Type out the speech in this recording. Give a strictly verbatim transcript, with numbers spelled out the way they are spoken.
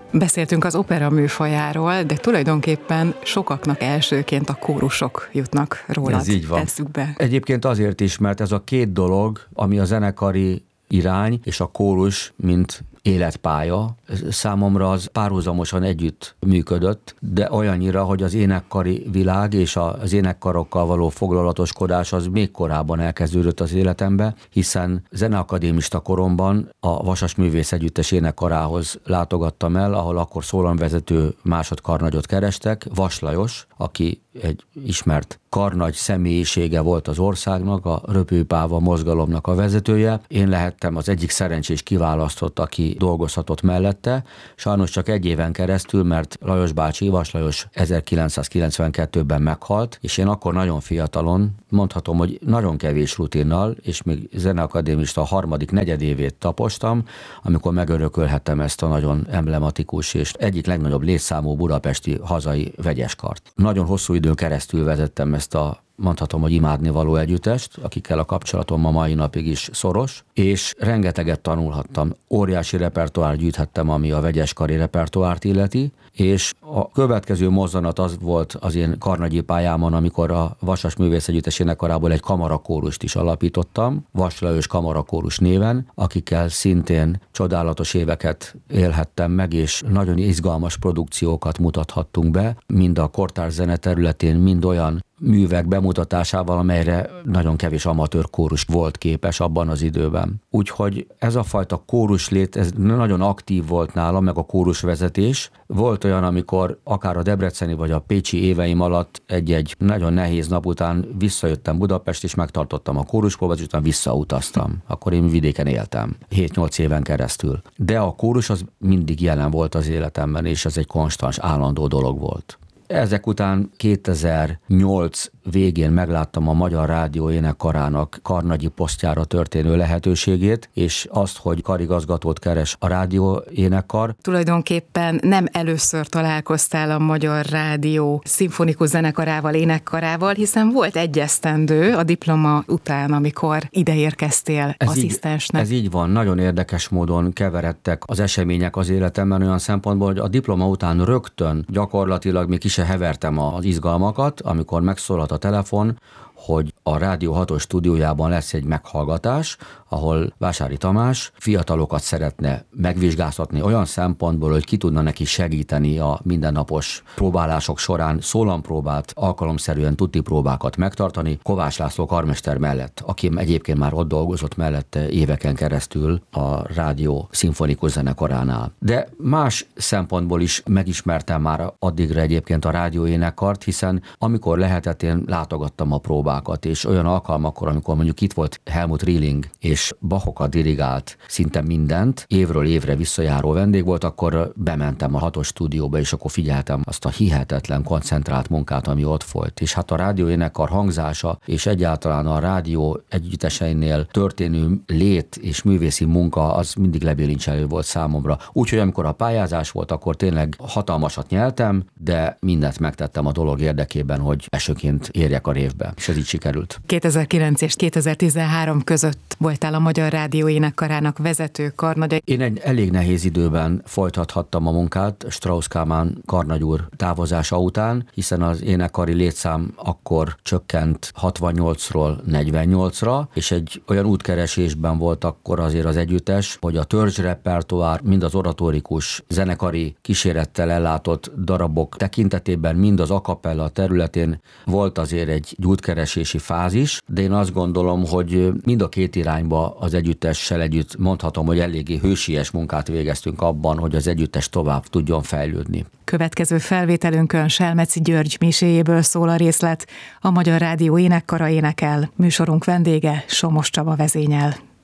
Beszéltünk az opera műfajáról, de tulajdonképpen sokaknak elsőként a kórusok jutnak rólad. Ez így van. Eszükbe. Egyébként azért is, mert ez a két dolog, ami a zenekari irány és a kórus, mint életpálya, számomra az párhuzamosan együtt működött, de olyannyira, hogy az énekkari világ és az énekkarokkal való foglalatoskodás az még korábban elkezdődött az életembe, hiszen zeneakadémista koromban a Vasas Művész Együttes énekkarához látogattam el, ahol akkor szólamvezető másodkarnagyot kerestek, Vas Lajos, aki egy ismert karnagy személyisége volt az országnak, a Röpőpáva mozgalomnak a vezetője. Én lehettem az egyik szerencsés kiválasztott, aki dolgozhatott mellette. Sajnos csak egy éven keresztül, mert Lajos bácsi, Vas Lajos ezerkilencszázkilencvenkettőben meghalt, és én akkor nagyon fiatalon, mondhatom, hogy nagyon kevés rutinnal, és még zeneakadémista a harmadik negyedévét tapostam, amikor megörökölhettem ezt a nagyon emblematikus és egyik legnagyobb létszámú budapesti hazai vegyeskart. Nagyon hosszú időn keresztül vezettem ezt a, mondhatom, hogy imádnivaló együttest, akikkel a kapcsolatom a mai napig is szoros, és rengeteget tanulhattam. Óriási repertoár gyűjthettem, ami a vegyeskari repertoárt illeti, és a következő mozzanat az volt az én karnagyi pályámon, amikor a Vasas Művész Együttes énekkarából egy kamarakórust is alapítottam, Vas Lajos Kamarakórus néven, akikkel szintén csodálatos éveket élhettem meg, és nagyon izgalmas produkciókat mutathattunk be, mind a kortárs zene területén, mind olyan művek bemutatásával, amelyre nagyon kevés amatőr kórus volt képes abban az időben. Úgyhogy ez a fajta kóruslét, ez nagyon aktív volt nálam, meg a kórusvezetés. Volt olyan, amikor akár a debreceni vagy a pécsi éveim alatt egy-egy nagyon nehéz nap után visszajöttem Budapest, és megtartottam a kóruspróbát, és utána visszautaztam. Akkor én vidéken éltem, hét-nyolc éven keresztül. De a kórus az mindig jelen volt az életemben, és ez egy konstans, állandó dolog volt. Ezek után kétezer-nyolc végén megláttam a Magyar Rádió énekkarának karnagyi posztjára történő lehetőségét, és azt, hogy karigazgatót keres a rádió énekkar. Tulajdonképpen nem először találkoztál a Magyar Rádió szimfonikus zenekarával, énekkarával, hiszen volt egy esztendő a diploma után, amikor ide érkeztél ez asszisztensnek. Így, ez így van, nagyon érdekes módon keveredtek az események az életemben olyan szempontból, hogy a diploma után rögtön gyakorlatilag még ki se hevertem az izgalmakat, amikor megszólalt a telefon, hogy a Rádió hatos stúdiójában lesz egy meghallgatás, ahol Vásári Tamás fiatalokat szeretne megvizsgáztatni olyan szempontból, hogy ki tudna neki segíteni a mindennapos próbálások során, szólampróbát, alkalomszerűen tutti próbákat megtartani Kovács László karmester mellett, aki egyébként már ott dolgozott mellette éveken keresztül a Rádió szimfonikus zenekaránál. De más szempontból is megismertem már addigra egyébként a rádió énekkart, hiszen amikor lehetett, én látogattam a próbákat, és olyan alkalmakkor, amikor mondjuk itt volt Helmut Rilling, és Bachokat dirigált szinte mindent, évről évre visszajáró vendég volt, akkor bementem a hatos stúdióba, és akkor figyeltem azt a hihetetlen koncentrált munkát, ami ott folyt. És hát a rádióénekkar hangzása, és egyáltalán a rádió együtteseinél történő lét és művészi munka, az mindig lebilincselő volt számomra. Úgyhogy amikor a pályázás volt, akkor tényleg hatalmasat nyeltem, de mindent megtettem a dolog érdekében, hogy esőként érjek a révbe. És ez így sikerült. kétezer-kilenc és kétezer-tizenhárom között voltál a Magyar Rádió énekkarának vezető karnagya. Én egy elég nehéz időben folytathattam a munkát Strauss Kálmán karnagy úr távozása után, hiszen az énekkari létszám akkor csökkent hatvannyolcról negyvennyolcra, és egy olyan útkeresésben volt akkor azért az együttes, hogy a törzsrepertoár, mind az oratórikus zenekari kísérettel ellátott darabok tekintetében, mind az a cappella területén volt azért egy útkeresési fázis, de én azt gondolom, hogy mind a két irányba az együttessel együtt mondhatom, hogy eléggé hősies munkát végeztünk abban, hogy az együttes tovább tudjon fejlődni. Következő felvételünkön Selmeci György miséjéből szól a részlet, a Magyar Rádió énekkara énekel, műsorunk vendége Somos Csaba vezényel.